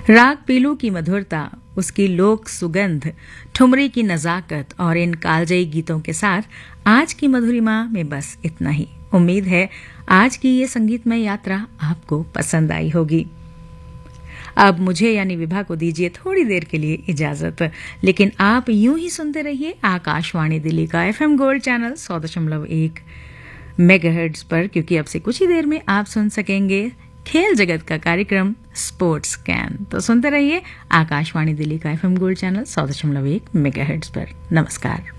राग पीलू की मधुरता, उसकी लोक सुगंध, ठुमरी की नजाकत और इन कालजयी गीतों के साथ आज की मधुरिमा में बस इतना ही। उम्मीद है आज की ये संगीतमय यात्रा आपको पसंद आई होगी। अब मुझे यानी विभा को दीजिए थोड़ी देर के लिए इजाजत, लेकिन आप यूं ही सुनते रहिए आकाशवाणी दिल्ली का FM गोल्ड चैनल 100.1 मेगाहर्ट्ज पर, क्योंकि अब से कुछ ही देर में आप सुन सकेंगे खेल जगत का कार्यक्रम स्पोर्ट्स कैन। तो सुनते रहिए आकाशवाणी दिल्ली का FM गोल्ड चैनल 100.1 मेगाहर्ट्ज पर। नमस्कार।